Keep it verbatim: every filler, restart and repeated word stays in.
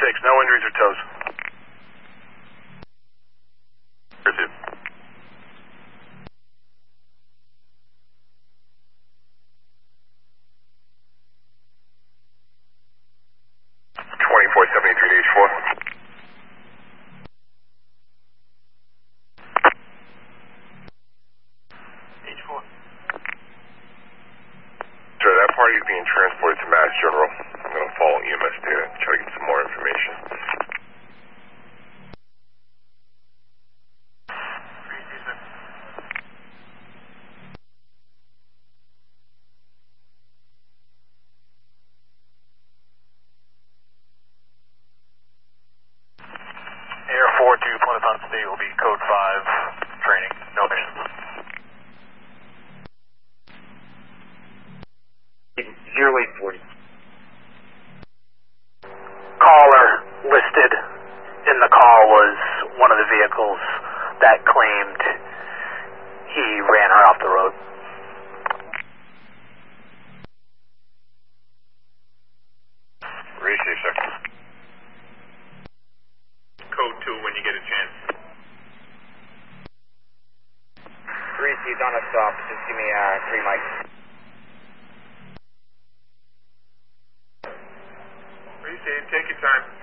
six, no injuries or tows. Received. twenty-four seventy-three to H four. H four. Sir, that party is being transported to Mass General. I'm going to follow E M S data to try to get some more information. Air four to Plymouth on State will be code five, training, no missions. zero eight forty. Caller listed in the call was one of the vehicles that claimed he ran her off the road. Receive, sir. Code two when you get a chance. Three C's on a stop. Just give me uh, three mics. Receive, take your time.